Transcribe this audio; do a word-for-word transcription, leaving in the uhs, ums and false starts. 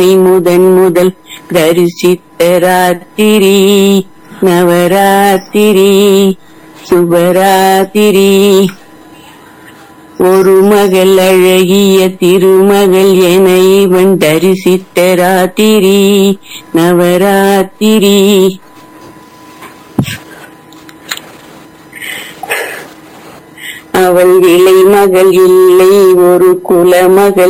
முதன் முதல் தரிசித்த ராத்திரி நவராத்திரி சுபராத்திரி. ஒரு மகள் அழகிய திருமகள் என இவன் தரிசித்த ராத்திரி நவராத்திரி. அவள் இலை மகள் இல்லை ஒரு குலமகள்